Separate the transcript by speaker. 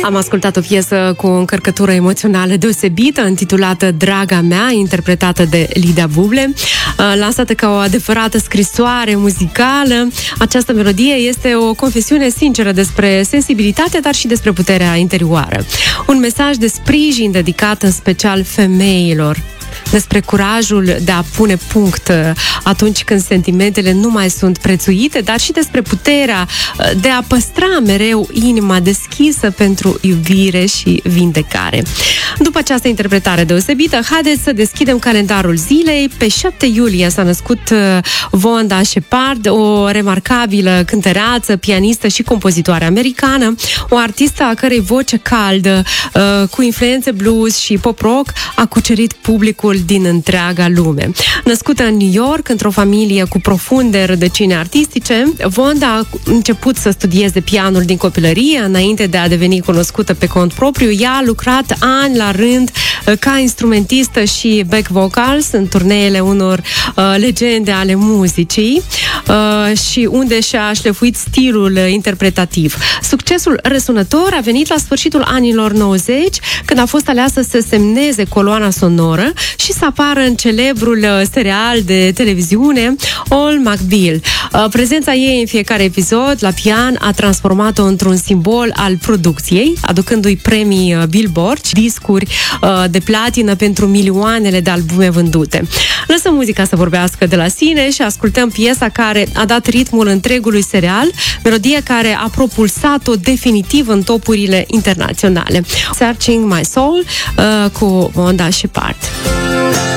Speaker 1: Am ascultat o piesă cu o încărcătură emoțională deosebită, intitulată Draga mea, interpretată de Lidia Buble. Lansată ca o adevărată scrisoare muzicală, această melodie este o confesiune sinceră despre sensibilitate, dar și despre puterea interioară. Un mesaj de sprijin dedicat în special femeilor, despre curajul de a pune punct atunci când sentimentele nu mai sunt prețuite, dar și despre puterea de a păstra mereu inima deschisă pentru iubire și vindecare. După această interpretare deosebită, haideți să deschidem calendarul zilei. Pe 7 iulie s-a născut Wanda Shepard, o remarcabilă cântăreață, pianistă și compozitoare americană, o artistă a cărei voce caldă, cu influențe blues și pop-rock, a cucerit publicul din întreaga lume. Născută în New York, într-o familie cu profunde rădăcini artistice, Wanda a început să studieze pianul din copilărie, înainte de a deveni cunoscută pe cont propriu. Ea a lucrat ani la rând ca instrumentistă și back vocals în turneele unor legende ale muzicii și unde și-a șlefuit stilul interpretativ. Succesul răsunător a venit la sfârșitul anilor 90, când a fost aleasă să semneze coloana sonoră și să apară în celebrul serial de televiziune All McBeal. Prezența ei în fiecare episod la pian a transformat-o într-un simbol al producției, aducându-i premii Billboard, discuri de platină pentru milioanele de albume vândute. Lăsăm muzica să vorbească de la sine și ascultăm piesa care a dat ritmul întregului serial, melodie care a propulsat-o definitiv în topurile internaționale. Searching My Soul cu Wanda Shepard.